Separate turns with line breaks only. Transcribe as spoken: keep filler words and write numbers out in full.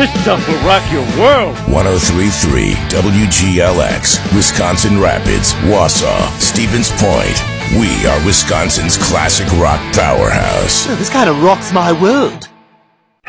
This stuff will rock your world.
one oh three point three W G L X, Wisconsin Rapids, Wausau, Stevens Point. We are Wisconsin's classic rock powerhouse.
This kind of rocks my world.